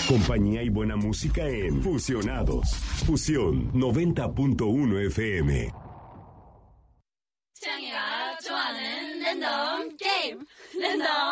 Compañía y buena música en Fusionados. Fusión 90.1 FM. 취향이가 좋아하는 랜덤 게임. 랜덤